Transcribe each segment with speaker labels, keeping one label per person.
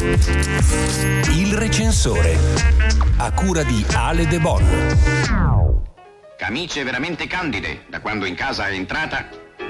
Speaker 1: Il recensore, a cura di Ale De Bono.
Speaker 2: Camicie veramente candide da quando in casa è entrata.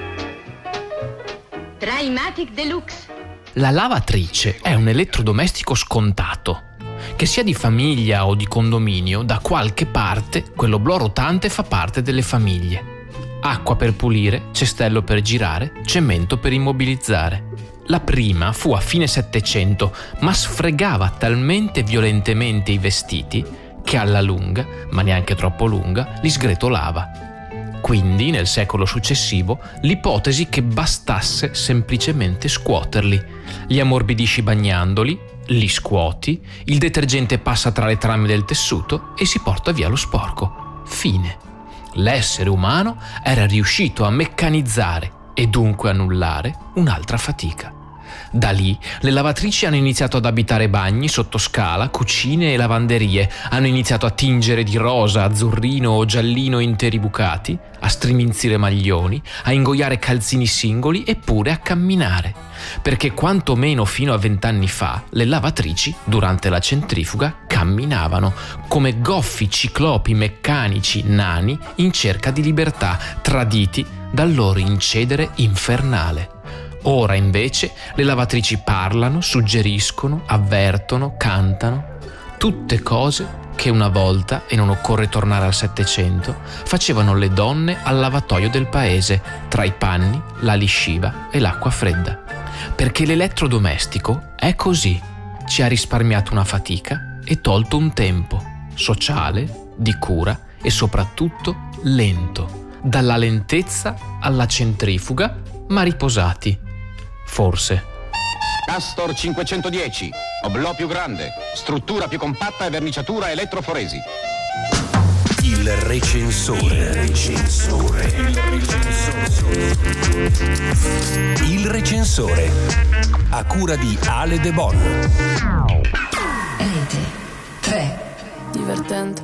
Speaker 3: Drymatic Deluxe.
Speaker 4: La lavatrice è un elettrodomestico scontato. Che sia di famiglia o di condominio, da qualche parte quell'oblò rotante fa parte delle famiglie. Acqua per pulire, cestello per girare, cemento per immobilizzare. La prima fu a fine Settecento, ma sfregava talmente violentemente i vestiti che alla lunga, ma neanche troppo lunga, li sgretolava. Quindi, nel secolo successivo, l'ipotesi che bastasse semplicemente scuoterli. Li ammorbidisci bagnandoli, li scuoti, il detergente passa tra le trame del tessuto e si porta via lo sporco. Fine. L'essere umano era riuscito a meccanizzare e dunque annullare un'altra fatica. Da lì le lavatrici hanno iniziato ad abitare bagni, sottoscala, cucine e lavanderie, hanno iniziato a tingere di rosa, azzurrino o giallino interi bucati, a striminzire maglioni, a ingoiare calzini singoli e pure a camminare. Perché quantomeno fino a 20 anni fa le lavatrici, durante la centrifuga, camminavano come goffi ciclopi meccanici nani in cerca di libertà, traditi dal loro incedere infernale. Ora invece le lavatrici parlano, suggeriscono, avvertono, cantano, tutte cose che una volta, e non occorre tornare al Settecento, facevano le donne al lavatoio del paese, tra i panni, la lisciva e l'acqua fredda. Perché l'elettrodomestico è così, ci ha risparmiato una fatica e tolto un tempo, sociale, di cura e soprattutto lento, dalla lentezza alla centrifuga, ma riposati. Forse.
Speaker 2: Castor 510, oblò più grande, struttura più compatta e verniciatura elettroforesi.
Speaker 1: Il recensore. Il recensore, a cura di Ale De Bono.
Speaker 5: Rete 3.
Speaker 6: Divertente.